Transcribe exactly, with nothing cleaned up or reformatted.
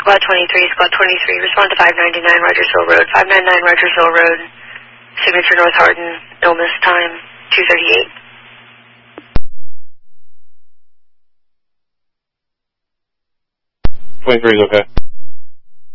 Squad twenty-three, Squad twenty-three, respond to five ninety-nine Rogersville Road, five ninety-nine Rogersville Road, signature North Hardin, illness time, two thirty-eight. twenty-three is okay.